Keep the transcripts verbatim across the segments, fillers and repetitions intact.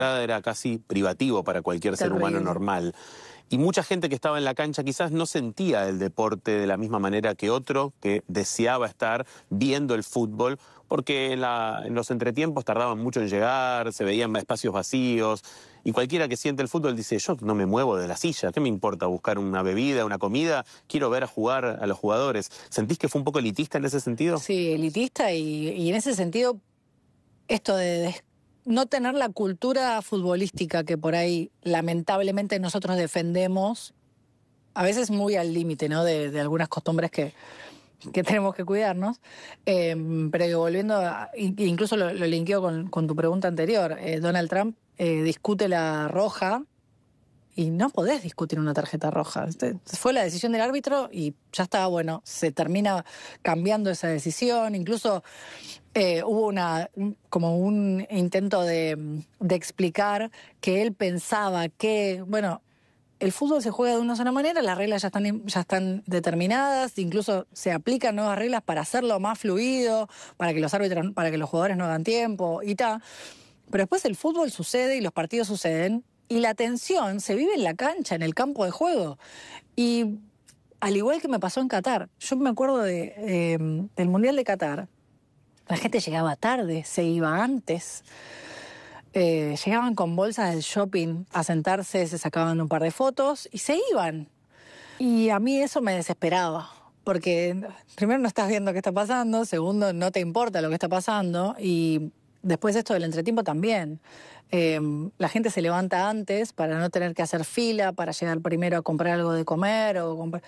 era casi privativo para cualquier ser Terrible. humano normal. Y mucha gente que estaba en la cancha quizás no sentía el deporte de la misma manera que otro que deseaba estar viendo el fútbol, porque en, la, en los entretiempos tardaban mucho en llegar, se veían espacios vacíos, y cualquiera que siente el fútbol dice, yo no me muevo de la silla, ¿qué me importa buscar una bebida, una comida? Quiero ver a jugar a los jugadores. ¿Sentís que fue un poco elitista en ese sentido? Sí, elitista y, y en ese sentido, esto de, de no tener la cultura futbolística que por ahí lamentablemente nosotros defendemos, a veces muy al límite, ¿no? De, de algunas costumbres que, que tenemos que cuidarnos. Eh, pero que volviendo, a, incluso lo, lo linkeo con, con tu pregunta anterior, eh, Donald Trump eh, discute la roja y no podés discutir una tarjeta roja. Este, fue la decisión del árbitro y ya está, bueno, se termina cambiando esa decisión. Incluso eh, hubo una como un intento de, de explicar que él pensaba que, bueno, el fútbol se juega de una sola manera, las reglas ya están, ya están determinadas, incluso se aplican nuevas reglas para hacerlo más fluido, para que los árbitros, para que los jugadores no hagan tiempo y tal. Pero después el fútbol sucede y los partidos suceden y la tensión se vive en la cancha, en el campo de juego. Y al igual que me pasó en Qatar, yo me acuerdo de, eh, del Mundial de Qatar, la gente llegaba tarde, se iba antes. Eh, llegaban con bolsas del shopping a sentarse, se sacaban un par de fotos y se iban. Y a mí eso me desesperaba, porque primero no estás viendo qué está pasando, segundo no te importa lo que está pasando y después esto del entretiempo también. Eh, la gente se levanta antes para no tener que hacer fila, para llegar primero a comprar algo de comer o comprar...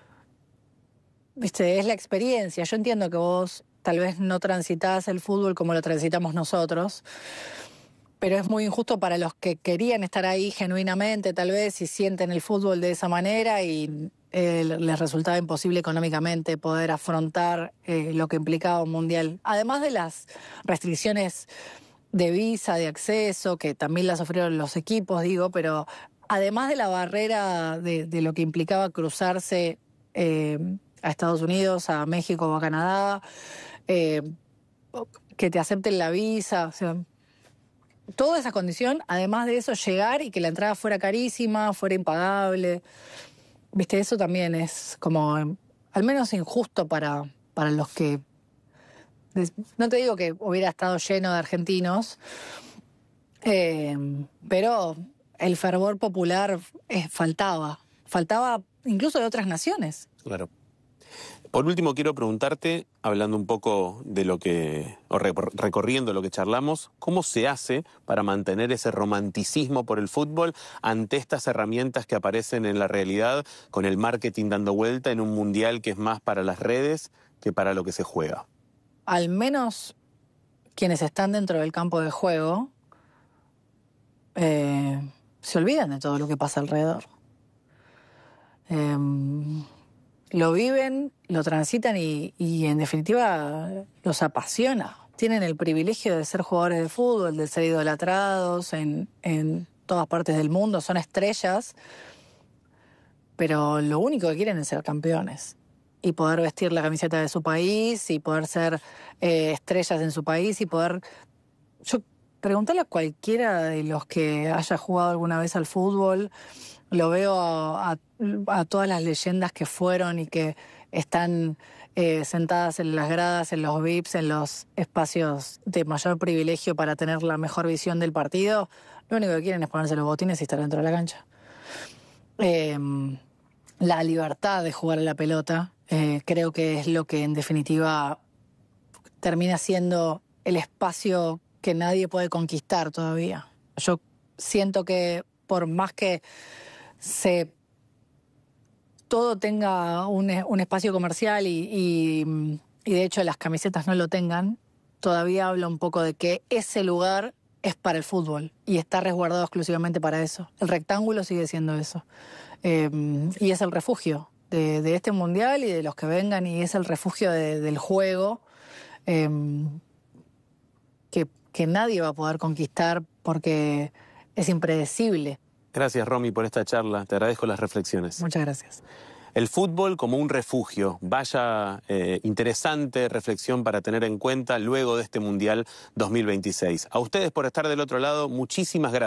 Viste, es la experiencia. Yo entiendo que vos tal vez no transitás el fútbol como lo transitamos nosotros, pero es muy injusto para los que querían estar ahí genuinamente, tal vez, y sienten el fútbol de esa manera y eh, les resultaba imposible económicamente poder afrontar eh, lo que implicaba un mundial. Además de las restricciones de visa, de acceso, que también las sufrieron los equipos, digo, pero además de la barrera de, de lo que implicaba cruzarse eh, a Estados Unidos, a México o a Canadá, eh, que te acepten la visa, o sea... Toda esa condición, además de eso, llegar y que la entrada fuera carísima, fuera impagable. Viste, eso también es como, al menos injusto para, para los que... No te digo que hubiera estado lleno de argentinos, eh, pero el fervor popular eh, faltaba. Faltaba incluso de otras naciones. Claro. Por último, quiero preguntarte, hablando un poco de lo que, o recorriendo lo que charlamos, ¿cómo se hace para mantener ese romanticismo por el fútbol ante estas herramientas que aparecen en la realidad, con el marketing dando vuelta en un mundial que es más para las redes que para lo que se juega? Al menos quienes están dentro del campo de juego eh, se olvidan de todo lo que pasa alrededor. Eh, Lo viven, lo transitan y, y en definitiva los apasiona. Tienen el privilegio de ser jugadores de fútbol, de ser idolatrados en, en todas partes del mundo, son estrellas, pero lo único que quieren es ser campeones y poder vestir la camiseta de su país y poder ser eh, estrellas en su país y poder... Yo preguntarle a cualquiera de los que haya jugado alguna vez al fútbol... Lo veo a, a, a todas las leyendas que fueron y que están eh, sentadas en las gradas, en los V I Ps, en los espacios de mayor privilegio para tener la mejor visión del partido. Lo único que quieren es ponerse los botines y estar dentro de la cancha. Eh, la libertad de jugar a la pelota eh, creo que es lo que en definitiva termina siendo el espacio que nadie puede conquistar todavía. Yo siento que por más que se todo tenga un, un espacio comercial y, y, y de hecho las camisetas no lo tengan, todavía habla un poco de que ese lugar es para el fútbol y está resguardado exclusivamente para eso. El rectángulo sigue siendo eso. Eh, y es el refugio de, de este mundial y de los que vengan y es el refugio de, del juego eh, que, que nadie va a poder conquistar porque es impredecible. Gracias, Romy, por esta charla. Te agradezco las reflexiones. Muchas gracias. El fútbol como un refugio. Vaya eh, interesante reflexión para tener en cuenta luego de este Mundial dos mil veintiséis. A ustedes por estar del otro lado, muchísimas gracias.